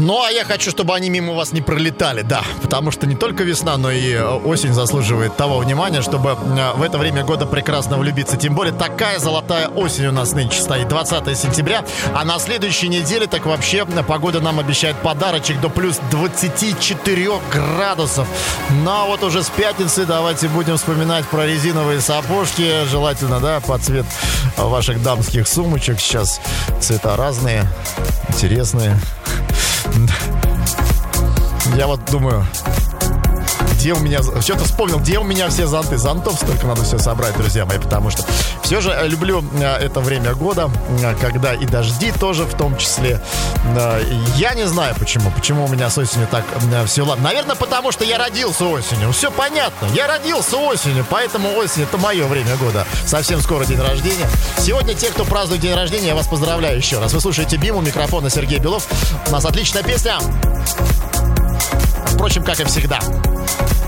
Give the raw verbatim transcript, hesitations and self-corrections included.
Ну, а я хочу, чтобы они мимо вас не пролетали, да. Потому что не только весна, но и осень заслуживает того внимания, чтобы в это время года прекрасно влюбиться. Тем более такая золотая осень у нас нынче стоит, двадцатое сентября. А на следующей неделе так вообще погода нам обещает подарочек до плюс двадцати четырёх градусов. Ну, а вот уже с пятницы давайте будем вспоминать про резиновые сапожки. Желательно, да, под цвет ваших дамских сумочек. Сейчас цвета разные, интересные. Я вот думаю, где у меня... Что-то вспомнил, где у меня все зонты. Зонтов столько надо все собрать, друзья мои, потому что все же люблю это время года, когда и дожди тоже в том числе. Я не знаю почему. Почему у меня с осенью так все ладно. Наверное, потому что я родился осенью. Все понятно. Я родился осенью, поэтому осень — это мое время года. Совсем скоро день рождения. Сегодня те, кто празднует день рождения, я вас поздравляю еще раз. Вы слушаете БИМ, у микрофона Сергей Белов. У нас отличная песня. Впрочем, как и всегда.